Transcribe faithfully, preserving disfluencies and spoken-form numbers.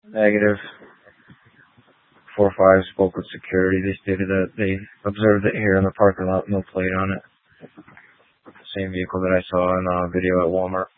Negative. four five spoke with security. They stated that they observed it here in the parking lot, no plate on it. Same vehicle that I saw in a video at Walmart.